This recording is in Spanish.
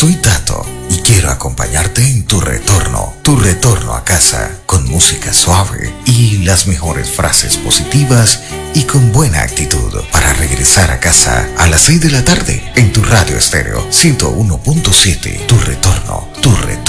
Soy Tato y quiero acompañarte en tu retorno a casa, con música suave y las mejores frases positivas y con buena actitud para regresar a casa a las 6 de la tarde en tu radio estéreo 101.7, tu retorno.